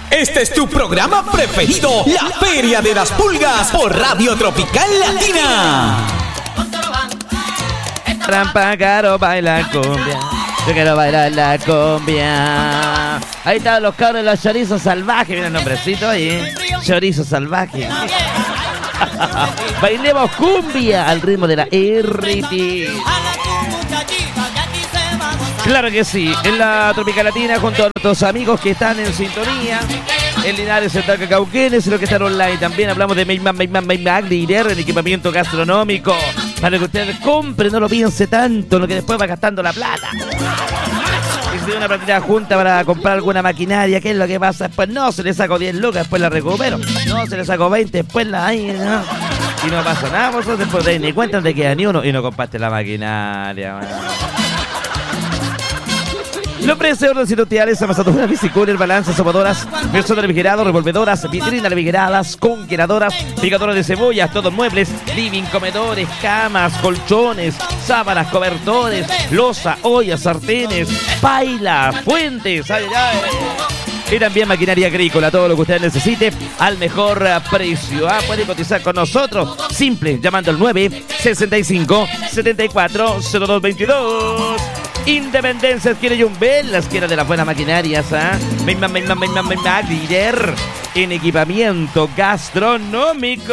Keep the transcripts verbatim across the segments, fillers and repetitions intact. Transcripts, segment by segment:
Este es tu programa preferido, la Feria de las Pulgas por Radio Tropical Latina. Trampa, caro, baila cumbia. Yo quiero bailar la cumbia. Ahí están los cabros de los chorizos salvajes. Mira el nombrecito ahí. Chorizo salvaje. Bailemos cumbia al ritmo de la R T. Claro que sí, en la Tropical Latina junto a nuestros amigos que están en sintonía. En Linares, en Talca-Cauquenes, y los que están online también. Hablamos de Meyman, Meyman, Meyman, líder en equipamiento gastronómico. Para que ustedes compren, no lo piense tanto, lo que después va gastando la plata. Y si tiene una platita junta para comprar alguna maquinaria, ¿qué es lo que pasa? Después no, se le saco diez lucas, después la recupero. No, se le saco veinte, después la hay, ¿no? Y no pasa nada, vosotros después de ahí ni cuentan de que queda ni uno y no compraste la maquinaria, man. Los precios de industriales, amasadoras, bicicooler, balanzas, sopadoras, personas refrigerados, revolvedoras, vitrinas refrigeradas, congeladoras, picadoras de cebollas, todos muebles, living, comedores, camas, colchones, sábanas, cobertores, loza, ollas, sartenes, paila, fuentes, ay, ay. Y también maquinaria agrícola, todo lo que usted necesite al mejor precio. Ah, puede cotizar con nosotros, simple, llamando al nueve sesenta y cinco, setenta y cuatro, cero dos veintidós. Independencia adquiere Jumbel, la esquina de las buenas maquinarias, ¿ah? Meyman, Meyman, Meyman, Meyman, líder en equipamiento gastronómico.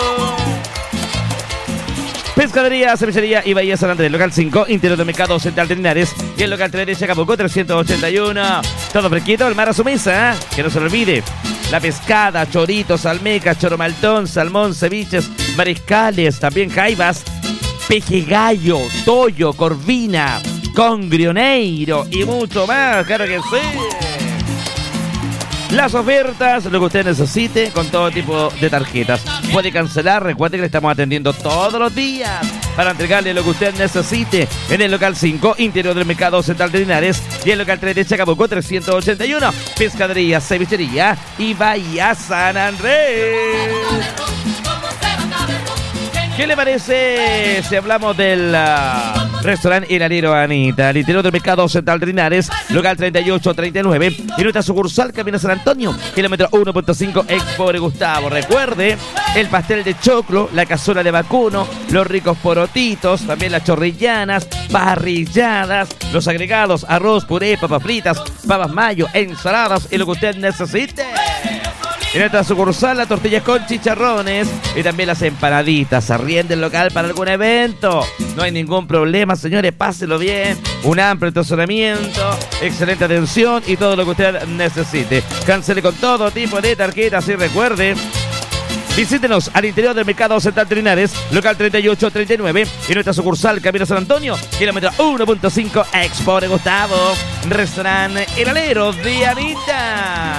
Pescadería, cervecería y Bahía San Andrés, local cinco, interior del mercado central de Linares y el local tres de Chacabuco trescientos ochenta y uno. Todo fresquito, el mar a su mesa, ¿eh? Que no se lo olvide. La pescada, choritos, almecas, choromaltón, salmón, ceviches, mariscales, también jaivas, peje gallo, toyo, corvina, congrioneiro y mucho más, claro que sí. Las ofertas, lo que usted necesite, con todo tipo de tarjetas. Puede cancelar, recuerde que le estamos atendiendo todos los días para entregarle lo que usted necesite en el local cinco, interior del mercado central de Linares, y el local tres de Chacabuco trescientos ochenta y uno, pescadería, cevichería y Bahía San Andrés. ¿Qué le parece si hablamos del uh, restaurante El Alero Anita, al interior del mercado central de Linares, local treinta y ocho treinta y nueve, y nuestra sucursal Camino San Antonio, kilómetro uno punto cinco, Expo de Gustavo? Recuerde, el pastel de choclo, la cazuela de vacuno, los ricos porotitos, también las chorrillanas, parrilladas, los agregados, arroz, puré, papas fritas, papas mayo, ensaladas y lo que usted necesite. En esta sucursal, las tortillas con chicharrones y también las empanaditas. Arriende el local para algún evento. No hay ningún problema, señores, páselo bien. Un amplio estacionamiento, excelente atención y todo lo que usted necesite. Cancele con todo tipo de tarjetas y recuerde, visítenos al interior del mercado central de Linares, local treinta y ocho treinta y nueve, y nuestra sucursal Camino San Antonio, kilómetro uno punto cinco, Expo de Gustavo. Restaurante El Alero de Anita.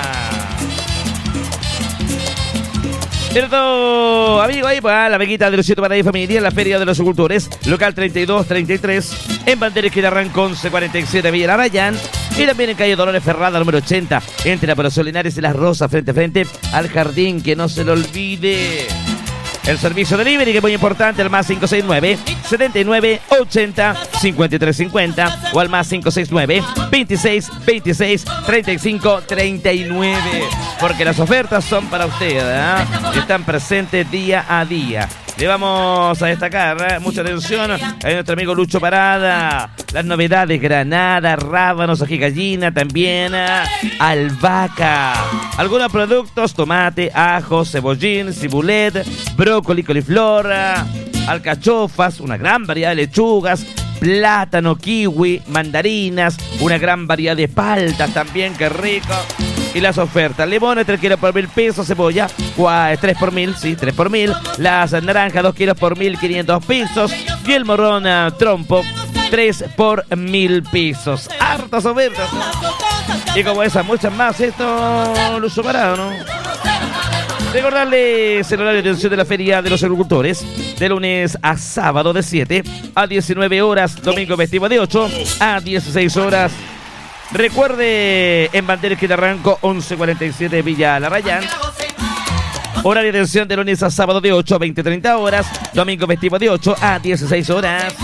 Cierto, amigo, ahí pues la bequita de los siete para familia en la Feria de los Agricultores, local treinta y dos treinta y tres, en Bandera Esquina Rancón, C cuarenta y siete, Villa Arayán, y también en calle Dolores Ferrada, número ochenta, entre la Población Linares y Las Rosas, frente a frente al jardín, que no se lo olvide. El servicio delivery, que es muy importante, al más cinco seis nueve, setenta y nueve, ochenta, cincuenta y tres cincuenta o al más cinco seis nueve, veintiséis, veintiséis, treinta y cinco, treinta y nueve. Porque las ofertas son para usted, ¿eh? Están presentes día a día. Le vamos a destacar, ¿eh? Mucha atención a nuestro amigo Lucho Parada. Las novedades: granada, rábanos, ají gallina, también ¿eh? albahaca. Algunos productos: tomate, ajo, cebollín, cibulet, brócoli, coliflor, alcachofas, una gran variedad de lechugas, plátano, kiwi, mandarinas, una gran variedad de paltas también, qué rico. Y las ofertas: limones, tres kilos por mil pesos, cebolla, tres por mil, sí, tres por mil. Las naranjas, dos kilos por mil quinientos pesos. Y el morrón uh, trompo, tres por mil pesos. Hartas ofertas, ¿no? Y como esas, muchas más, esto lo uso parado, ¿no? Recordarles el horario de atención de la Feria de los Agricultores, de lunes a sábado de siete a diecinueve horas, domingo festivo de ocho a dieciséis horas. Recuerde, en Bandera Esquina Ranco, once cuarenta y siete, Villa Larrayán. Horario de atención de lunes a sábado de ocho a veinte treinta horas, domingo festivo de ocho a dieciséis horas.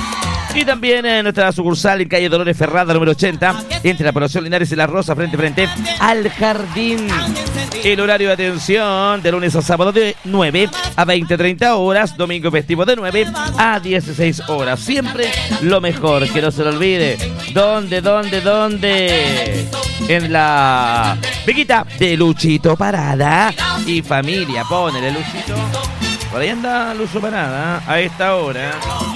Y también en nuestra sucursal en calle Dolores Ferrada, número ochenta, entre la población Linares y La Rosa, frente a frente al jardín. El horario de atención de lunes a sábado de nueve a veinte treinta horas, domingo festivo de nueve a dieciséis horas. Siempre lo mejor, que no se lo olvide. ¿Dónde, dónde, dónde? En la Viquita de Luchito Parada y familia. Ponele, Luchito. Por ahí anda Lucho Parada a esta hora.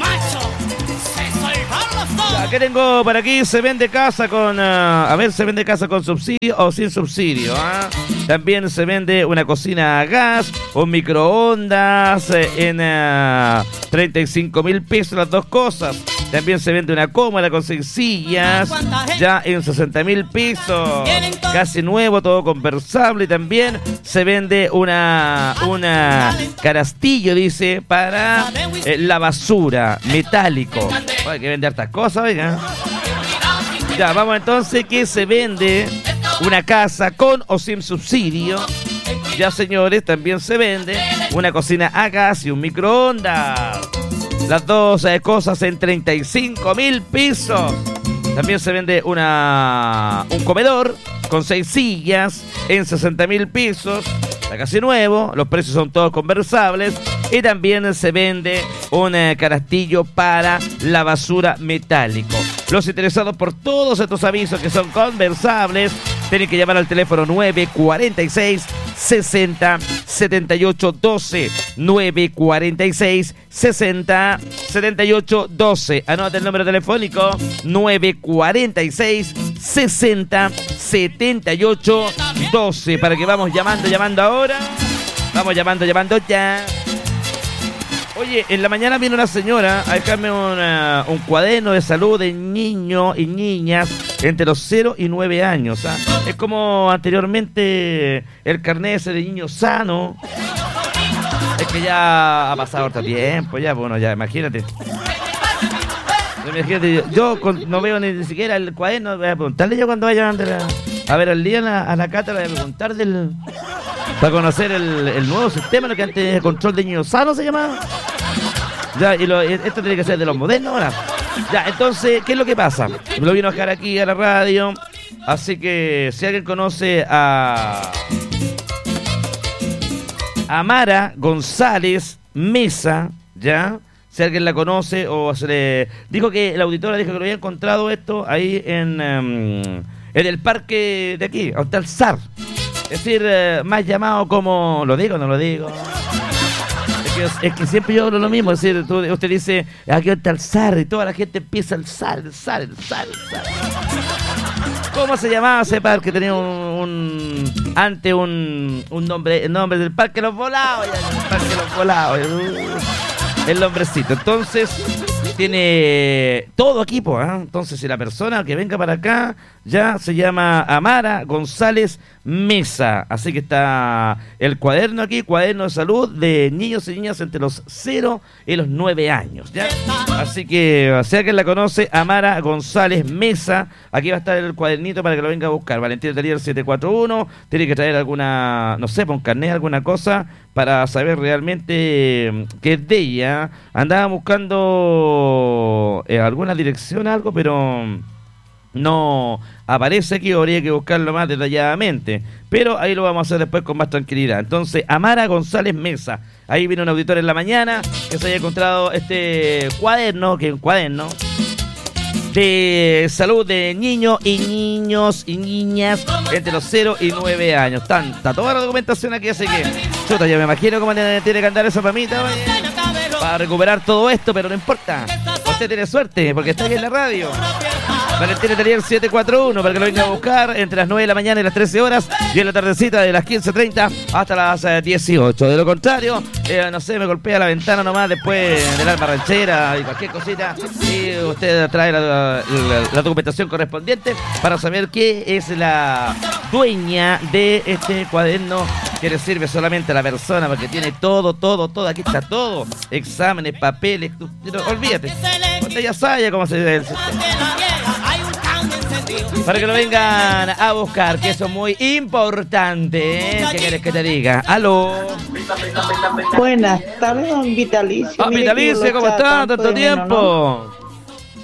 Ya, ¿qué tengo por aquí? Se vende casa con... Uh, a ver, se vende casa con subsidio o sin subsidio. ¿eh? También se vende una cocina a gas, un microondas eh, en uh, treinta y cinco mil pesos las dos cosas. También se vende una cómoda con seis sillas, ya en sesenta mil pesos. Casi nuevo, todo conversable. Y también se vende una, una canastillo, dice, para eh, la basura, metálico. Hay que vender hartas cosas, oiga. Ya, vamos entonces, que se vende una casa con o sin subsidio. Ya, señores, también se vende una cocina a gas y un microondas. Las dos eh, cosas en treinta y cinco mil pesos. También se vende una un comedor con seis sillas en sesenta mil pesos. Está casi nuevo, los precios son todos conversables. Y también se vende un eh, canastillo para la basura metálico. Los interesados por todos estos avisos que son conversables tienen que llamar al teléfono nueve cuarenta y seis, sesenta, setenta y ocho, doce. nueve cuarenta y seis, sesenta, setenta y ocho, doce. Anota el número telefónico: nueve cuarenta y seis, sesenta, setenta y ocho, doce. Para que vamos llamando, llamando ahora. Vamos llamando, llamando ya. Oye, en la mañana vino una señora a dejarme una, un cuaderno de salud de niños y niñas entre los cero y nueve años. ¿eh? Es como anteriormente el carnet ese de niño sano. Es que ya ha pasado harto tiempo, ya, bueno, ya, imagínate. Imagínate, yo con, no veo ni siquiera el cuaderno, voy a preguntarle yo cuando vaya a, la, a ver al día a la, a la cátedra, voy a preguntar del... Para conocer el, el nuevo sistema, lo que antes de control de niños sanos se llamaba. Ya, y lo, esto tiene que ser de los modernos ahora. Ya, entonces, ¿qué es lo que pasa? Me lo vino a dejar aquí a la radio. Así que si alguien conoce a Amara González Mesa, ¿ya? Si alguien la conoce o se le... Dijo que la auditora dijo que lo había encontrado esto ahí en, um, en el parque de aquí, hasta el S A R. Es decir, eh, más llamado como... ¿Lo digo o no lo digo? Es que, es que siempre yo hablo lo mismo. Es decir, tú, usted dice, aquí está el S A R y toda la gente empieza el S A R, el S A R, el S A R, el S A R. ¿Cómo se llamaba ese parque? Tenía un... un antes un, un nombre, el nombre del Parque Los Volados. El Parque Los Volados. El nombrecito. Entonces... Tiene todo equipo, ¿eh? Entonces, si la persona que venga para acá ya se llama Amara González Mesa. Así que está el cuaderno aquí, cuaderno de salud de niños y niñas entre los cero y los nueve años, ¿ya? Así que, si alguien la conoce, Amara González Mesa, aquí va a estar el cuadernito para que lo venga a buscar. Valentín Telier siete cuatro uno, tiene que traer alguna, no sé, un carnet, alguna cosa, para saber realmente qué es de ella. Andaba buscando eh, alguna dirección, algo, pero no aparece aquí, habría que buscarlo más detalladamente. Pero ahí lo vamos a hacer después con más tranquilidad. Entonces, Amara González Mesa. Ahí vino un auditor en la mañana que se haya encontrado este cuaderno, que es un cuaderno de salud de niños y niños y niñas entre los cero y nueve años. Tanta, toda la documentación aquí, así que chuta, yo me imagino cómo tiene que andar esa mamita, oye, para recuperar todo esto, pero no importa. Usted tiene suerte porque está aquí en la radio. Valentín Telier siete cuatro uno para que lo venga a buscar entre las nueve de la mañana y las trece horas y en la tardecita de las quince treinta hasta las eh, dieciocho. De lo contrario, eh, no sé, me golpea la ventana nomás después del alma ranchera y cualquier cosita y usted trae la, la, la documentación correspondiente para saber qué es la dueña de este cuaderno que le sirve solamente a la persona porque tiene todo, todo, todo, aquí está todo, exámenes, papeles, tú, tú, olvídate, usted ya sabe cómo se ve el sistema. Para que lo vengan a buscar, que eso es muy importante, ¿eh? ¿Qué quieres que te diga? ¡Aló! Buenas tardes, don Vitalicio. Ah, Vitalicio, ¿cómo está? ¿Tanto tiempo?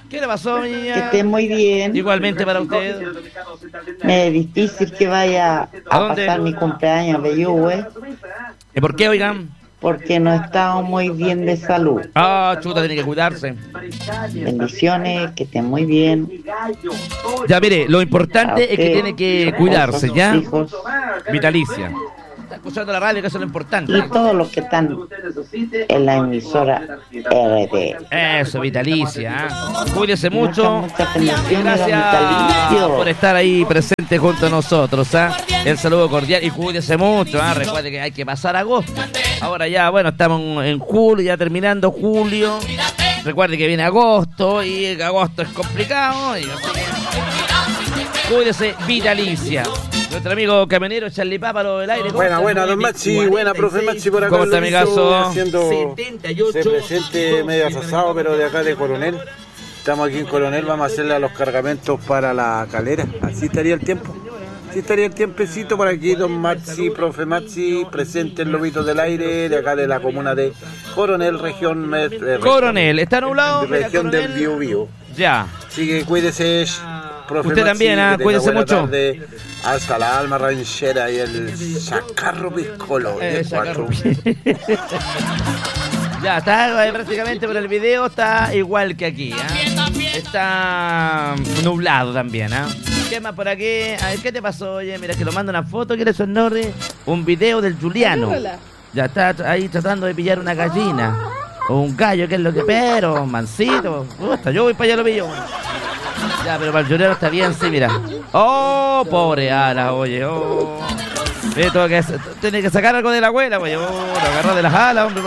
¿Qué le pasó, mi niña? Que esté muy bien. Igualmente para usted. Me es difícil que vaya a, ¿A dónde? pasar mi cumpleaños a Bellugue, ¿Y por qué, oigan? porque no he estado muy bien de salud. Ah, chuta, tiene que cuidarse. Bendiciones, que esté muy bien. Ya, mire, lo importante es que usted, tiene que a cuidarse, sus ¿ya? hijos Vitalicia. Está escuchando la radio, que eso es lo importante. y todos los que están en la emisora R T. Eso, Vitalicia. ¿eh? Cuídese mucho. Muchas, muchas bendiciones, Gracias Vitalicio. por estar ahí presente junto a nosotros. ¿eh? El saludo cordial y cuídese mucho. ¿eh? Recuerde que hay que pasar agosto. Ahora ya, bueno, estamos en julio, ya terminando julio. Recuerde que viene agosto y agosto es complicado. Y así que cuídese, Vitalicia. Nuestro amigo camionero Charlie Pápalo del aire. Buena, buena, don Maxi, buena, profe Maxi por acá. ¿Cómo está, amigazo? Haciendo se presente medio atrasado, pero de acá de Coronel. Estamos aquí en Coronel, vamos a hacerle a los cargamentos para la calera. Así estaría el tiempo. Así estaría el tiempecito por aquí, don Maxi, profe Maxi, presente en Lobitos del Aire, de acá de la comuna de Coronel, región... Med, eh, Coronel, ¿está nublado? región, región del Biobío. Ya. Así que cuídese, profe Usted Maxi, también, ¿ah? que tenga Cuídese buena mucho. tarde. Hasta la alma ranchera y el chacarro piscolo. Eh, diez cuatro. Ya, está eh, prácticamente por el video, está igual que aquí, ¿eh? Está nublado también, ¿eh? ¿Qué más por aquí? A ver, ¿qué te pasó? Oye, mira, que lo manda una foto, ¿quieres sonore? Un video del Juliano. Ya está ahí tratando de pillar una gallina. O un gallo, que es lo que... Pero, mansito. Gusta, yo voy para allá, lo pillo. Ya, pero para el Juliano está bien, sí, mira. Oh, pobre Ala, oye, oh. Esto que tiene que sacar algo de la abuela, oye, oh, lo agarró de las alas, hombre.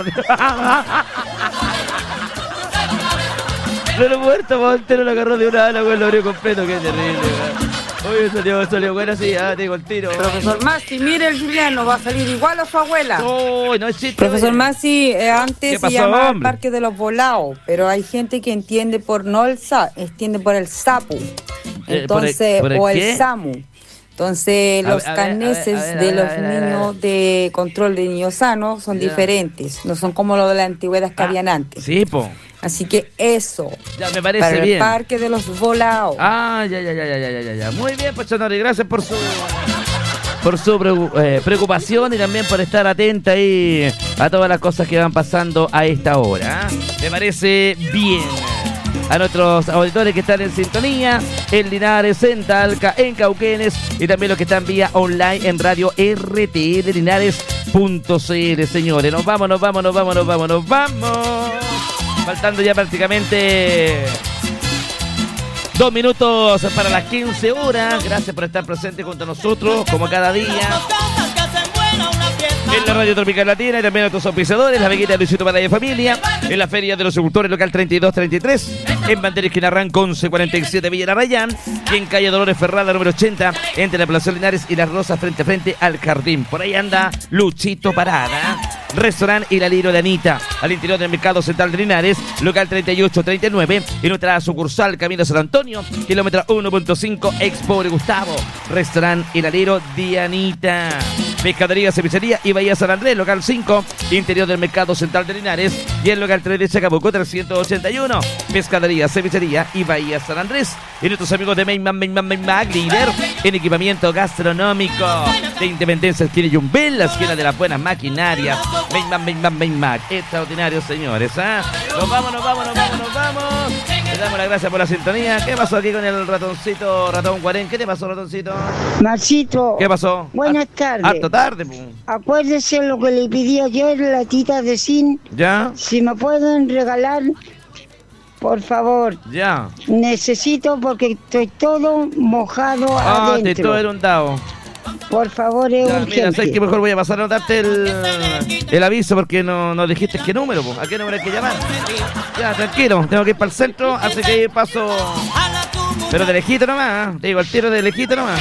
No lo muerto, Monte, no lo agarró de una ala, güey, lo abrió completo, qué terrible, güey. Oye, salió, salió bueno, sí, ah, te digo el tiro. Profesor Maxi, mire el Juliano, va a salir igual a su abuela. Oh, no es chiste. Profesor oye. Maxi, eh, ¿Qué antes pasó, se llamaba el hombre? Parque de los Volados, pero hay gente que entiende por no el sa, entiende por el sapu. Eh, ¿por el- Entonces, por el o el qué? SAMU. Entonces, A los ver, a ver, carneses a ver, a de ver, los a ver, a ver, a niños ver. de control de niños sanos son Ya. diferentes, no son como los de la antigüedad que Ah, habían antes. Sí, po. Así que eso, Ya me parece para el bien. Parque de los Volados. Ah, ya, ya, ya, ya, ya, ya, ya, ya. Muy bien, pues Chonori, gracias por su por su pregu- eh, preocupación y también por estar atenta ahí a todas las cosas que van pasando a esta hora. ¿eh? Me parece bien. A nuestros auditores que están en sintonía, en Linares, en Talca, en Cauquenes y también los que están vía online en radio R T de Linares punto c l, señores. Nos vamos, nos vamos, nos vamos, nos vamos, nos vamos. Faltando ya prácticamente dos minutos para las quince horas. Gracias por estar presente junto a nosotros, como cada día. En la Radio Tropical Latina y también a nuestros auspiciadores, la Veguita de Luisito Padilla Familia, en la Feria de los Agricultores local treinta y dos treinta y tres, en Bandera Esquina Ranco once cuarenta y siete Villa Arrayán, y en calle Dolores Ferrada número ochenta, entre la Plaza Linares y Las Rosas, frente a frente al jardín. Por ahí anda Luchito Parada. Restaurante El Aliro de Anita, al interior del Mercado Central de Linares, local treinta y ocho treinta y nueve, y nuestra sucursal Camino San Antonio, kilómetro uno punto cinco, Expo de Gustavo. Restaurante El Aliro de Anita. Pescadería, Cevichería y Bahía San Andrés, local cinco, interior del Mercado Central de Linares, y el local tres de Chacabuco trescientos ochenta y uno. Pescadería, Cevichería y Bahía San Andrés. Y nuestros amigos de Mainman, Mainman, Mainman, líder en equipamiento gastronómico. De Independencia, esquina Yumbel, la esquina de las buenas maquinarias. Mainman, Mainman, Mainman. Extraordinario, señores. ¿eh? Nos vamos, nos vamos, nos vamos, nos vamos. Le damos las gracias por la sintonía. ¿Qué pasó aquí con el ratoncito, ratón Guarén? ¿Qué te pasó, ratoncito? Marcito, ¿Qué pasó? buenas Har- tardes. Harto tarde, pu. Acuérdese lo que le pedí ayer, latitas de zinc. ¿Ya? Si me pueden regalar, por favor. Ya. Necesito porque estoy todo mojado Ah, te adentro. todo inundado. Por favor, es Ya, mira, urgente. ¿sabes qué? Mejor voy a pasar a darte el, el aviso porque no, no dijiste qué número, po. ¿A qué número hay que llamar? Ya, tranquilo, tengo que ir para el centro, así que ahí paso. Pero de lejito nomás, ¿eh? Te digo, al tiro de lejito nomás.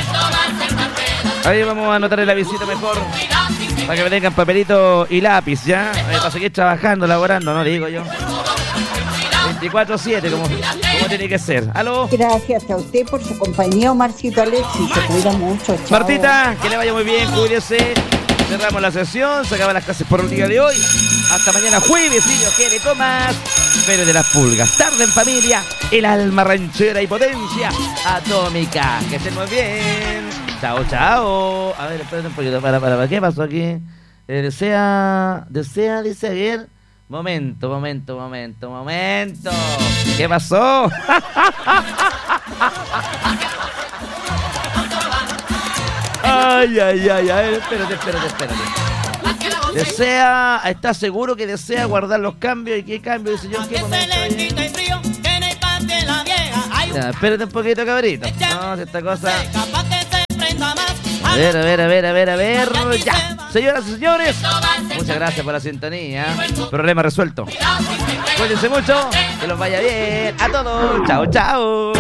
Ahí vamos a anotar el avisito mejor. Para que me tengan papelito y lápiz, ¿ya? Ahí para seguir trabajando, laborando, no digo yo. veinticuatro siete, como, como tiene que ser. ¿Aló? Gracias a usted por su compañía, Omarcito Alexis. Se cuida mucho. Chao. Martita, que le vaya muy bien, cuídese. Cerramos la sesión, se acaban las clases por el día de hoy. Hasta mañana jueves, si Dios quiere, comas. Feria de las Pulgas. Tarde en familia, el alma ranchera y potencia atómica. Que estén muy bien. Chao, chao. A ver, espérate un poquito. Para, para, para. ¿Qué pasó aquí? Eh, desea, desea, dice ayer. Momento, momento, momento, momento. ¿Qué pasó? Ay, ay, ay, ay. Espérate, espérate, espérate. Desea, ¿está seguro que desea guardar los cambios? ¿Y qué cambio, dice yo? ¿En qué momento? Ya, espérate un poquito, cabrito. No, si esta cosa... A ver, a ver, a ver, a ver, a ver. Ya. Señoras y señores, muchas gracias por la sintonía. Problema resuelto. Cuídense mucho. Que los vaya bien. A todos. Chao, chao.